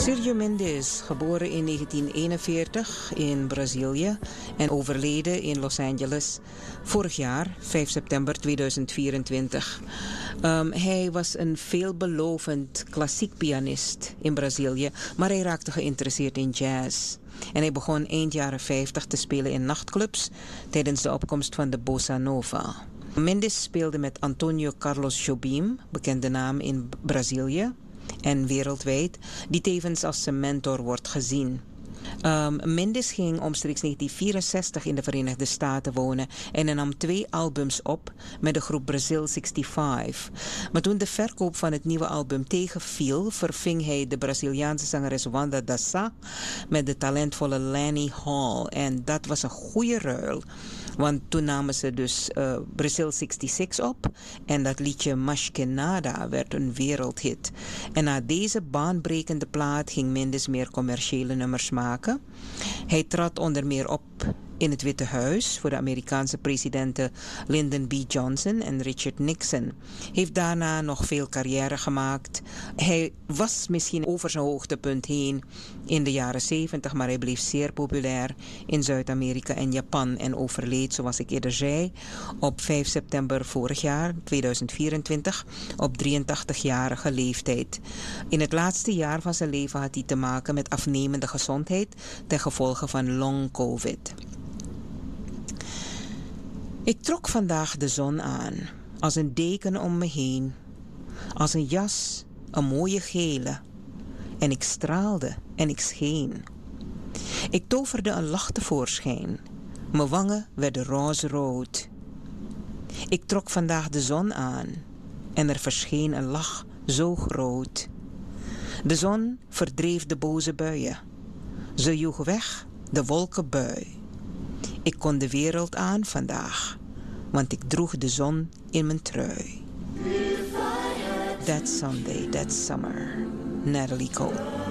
Sergio Mendes, geboren in 1941 in Brazilië en overleden in Los Angeles vorig jaar, 5 september 2024. Hij was een veelbelovend klassiek pianist in Brazilië, maar hij raakte geïnteresseerd in jazz. En hij begon eind jaren 50 te spelen in nachtclubs tijdens de opkomst van de Bossa Nova. Mendes speelde met Antonio Carlos Jobim, bekende naam in Brazilië en wereldwijd, die tevens als zijn mentor wordt gezien. Mendes ging omstreeks 1964 in de Verenigde Staten wonen en hij nam 2 albums op met de groep Brazil 65. Maar toen de verkoop van het nieuwe album tegenviel, verving hij de Braziliaanse zangeres Wanda Dassa met de talentvolle Lani Hall. En dat was een goede ruil. Want toen namen ze dus Brazil 66 op en dat liedje Mas Que Nada werd een wereldhit. En na deze baanbrekende plaat ging Mendes meer commerciële nummers maken. Hij trad onder meer op in het Witte Huis voor de Amerikaanse presidenten Lyndon B. Johnson en Richard Nixon. Heeft daarna nog veel carrière gemaakt. Hij was misschien over zijn hoogtepunt heen in de jaren 70, maar hij bleef zeer populair in Zuid-Amerika en Japan en overleed, zoals ik eerder zei, op 5 september vorig jaar, 2024, op 83-jarige leeftijd. In het laatste jaar van zijn leven had hij te maken met afnemende gezondheid ten gevolge van long COVID. Ik trok vandaag de zon aan, als een deken om me heen, als een jas, een mooie gele. En ik straalde en ik scheen. Ik toverde een lach tevoorschijn, mijn wangen werden roze-rood. Ik trok vandaag de zon aan en er verscheen een lach zo groot. De zon verdreef de boze buien, ze joeg weg de wolkenbui. Ik kon de wereld aan vandaag, want ik droeg de zon in mijn trui. That Sunday, that summer, Natalie Cole.